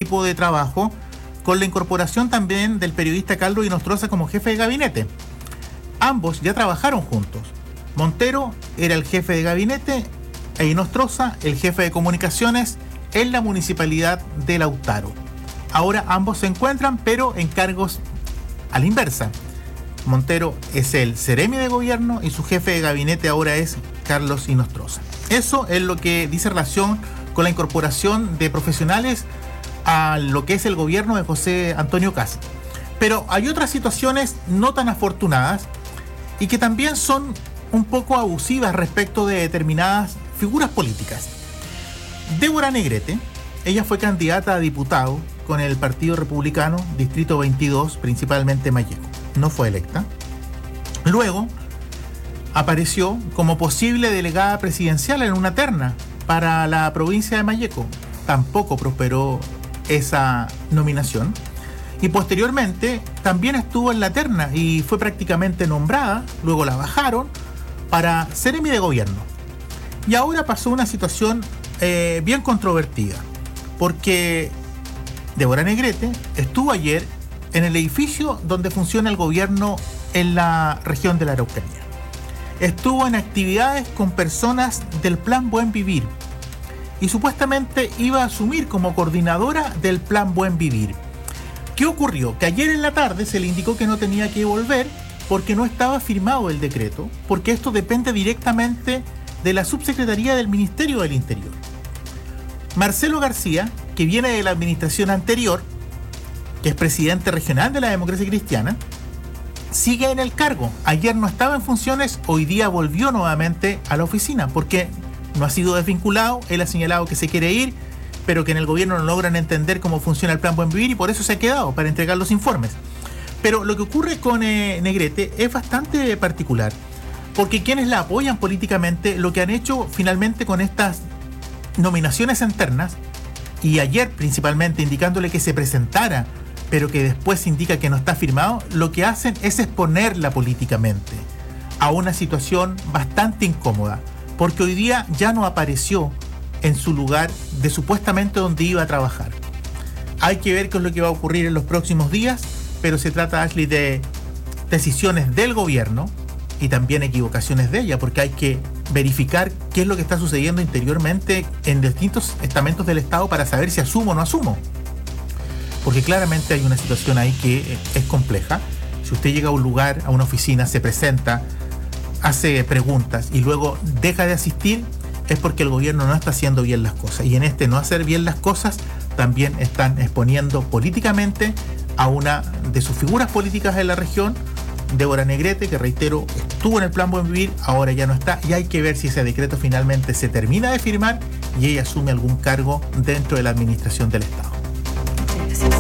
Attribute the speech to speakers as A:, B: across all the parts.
A: equipo de trabajo, con la incorporación también del periodista Carlos Inostroza como jefe de gabinete. Ambos ya trabajaron juntos. Montero era el jefe de gabinete e Inostroza el jefe de comunicaciones en la municipalidad de Lautaro. Ahora ambos se encuentran, pero en cargos a la inversa. Montero es el seremi de gobierno y su jefe de gabinete ahora es Carlos Inostroza. Eso es lo que dice relación con la incorporación de profesionales a lo que es el gobierno de José Antonio Kast. Pero hay otras situaciones no tan afortunadas y que también son un poco abusivas respecto de determinadas figuras políticas. Débora Negrete, ella fue candidata a diputado con el Partido Republicano, Distrito 22, principalmente Malleco. No fue electa. Luego apareció como posible delegada presidencial en una terna para la provincia de Malleco. Tampoco prosperó esa nominación. Y posteriormente también estuvo en la terna y fue prácticamente nombrada, luego la bajaron para seremi de gobierno. Y ahora pasó una situación bien controvertida, porque Débora Negrete estuvo ayer en el edificio donde funciona el gobierno en la región de la Araucanía. Estuvo en actividades con personas del Plan Buen Vivir y supuestamente iba a asumir como coordinadora del Plan Buen Vivir. ¿Qué ocurrió? Que ayer en la tarde se le indicó que no tenía que volver porque no estaba firmado el decreto, porque esto depende directamente de la subsecretaría del Ministerio del Interior. Marcelo García, que viene de la administración anterior, que es presidente regional de la Democracia Cristiana, sigue en el cargo. Ayer no estaba en funciones, hoy día volvió nuevamente a la oficina porque no ha sido desvinculado. Él ha señalado que se quiere ir, pero que en el gobierno no logran entender cómo funciona el Plan Buen Vivir y por eso se ha quedado para entregar los informes. Pero lo que ocurre con Negrete es bastante particular, porque quienes la apoyan políticamente lo que han hecho finalmente con estas nominaciones internas, y ayer principalmente indicándole que se presentara, pero que después indica que no está firmado, lo que hacen es exponerla políticamente a una situación bastante incómoda, porque hoy día ya no apareció en su lugar de supuestamente donde iba a trabajar. Hay que ver qué es lo que va a ocurrir en los próximos días, pero se trata, Ashley, de decisiones del gobierno y también equivocaciones de ella, porque hay que verificar qué es lo que está sucediendo interiormente en distintos estamentos del Estado para saber si asumo o no asumo. Porque claramente hay una situación ahí que es compleja. Si usted llega a un lugar, a una oficina, se presenta, hace preguntas y luego deja de asistir, es porque el gobierno no está haciendo bien las cosas. Y en este no hacer bien las cosas, también están exponiendo políticamente a una de sus figuras políticas en la región, Débora Negrete, que reitero, estuvo en el Plan Buen Vivir, ahora ya no está, y hay que ver si ese decreto finalmente se termina de firmar y ella asume algún cargo dentro de la administración del Estado.
B: Gracias.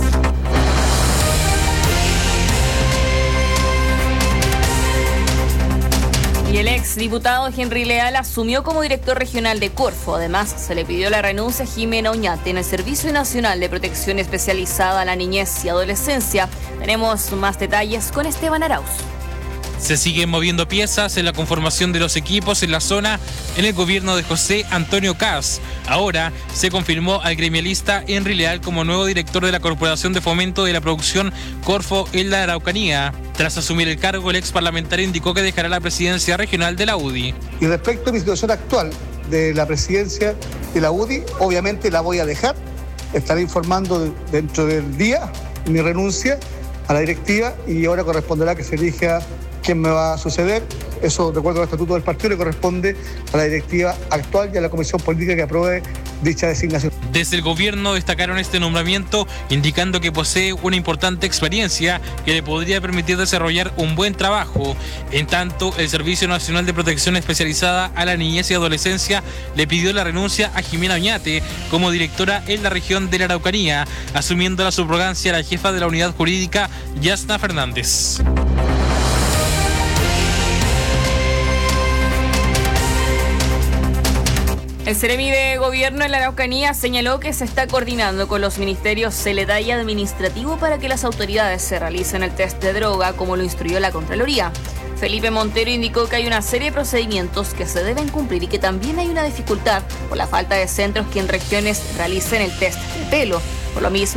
B: Y el ex diputado Henry Leal asumió como director regional de Corfo. Además, se le pidió la renuncia a Jimena Oñate en el Servicio Nacional de Protección Especializada a la Niñez y Adolescencia. Tenemos más detalles con Esteban Arauz.
C: Se siguen moviendo piezas en la conformación de los equipos en la zona en el gobierno de José Antonio Kast. Ahora se confirmó al gremialista Henry Leal como nuevo director de la Corporación de Fomento de la Producción Corfo en la Araucanía. Tras asumir el cargo, el ex parlamentario indicó que dejará la presidencia regional de la UDI.
D: Y respecto a mi situación actual de la presidencia de la UDI, obviamente la voy a dejar. Estaré informando dentro del día mi renuncia a la directiva y ahora corresponderá que se elija quién me va a suceder. Eso, de acuerdo al estatuto del partido, le corresponde a la directiva actual y a la comisión política que apruebe dicha designación.
C: Desde el gobierno destacaron este nombramiento, indicando que posee una importante experiencia que le podría permitir desarrollar un buen trabajo. En tanto, el Servicio Nacional de Protección Especializada a la Niñez y Adolescencia le pidió la renuncia a Jimena Oñate como directora en la región de la Araucanía, asumiendo la subrogancia a la jefa de la unidad jurídica, Yasna Fernández.
B: El seremi de Gobierno en la Araucanía señaló que se está coordinando con los ministerios Celeda y Administrativo para que las autoridades se realicen el test de droga, como lo instruyó la Contraloría. Felipe Montero indicó que hay una serie de procedimientos que se deben cumplir y que también hay una dificultad por la falta de centros que en regiones realicen el test de pelo. Por lo mismo,